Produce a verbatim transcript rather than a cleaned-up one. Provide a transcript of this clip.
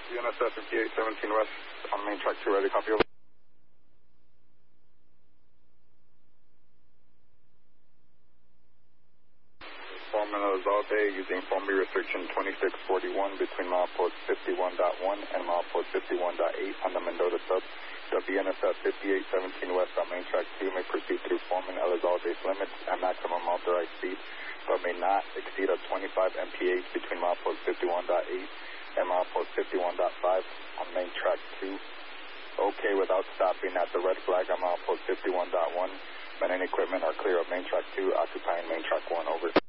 U N S F fifty-eight seventeen West on main track two, ready, copy over. Foreman Elizalde using Formby restriction twenty-six forty-one between milepost fifty-one point one and milepost fifty-one point eight on the Mendota sub. W N S F fifty-eight seventeen West on main track two may proceed through Foreman Elizalde's limits at maximum authorized speed, but may not exceed a twenty-five M P H between milepost fifty-one point eight and milepost fifty-one point five on main track two. Okay without stopping at the red flag on milepost fifty-one point one. Men and equipment are clear of main track two, occupying main track one, over.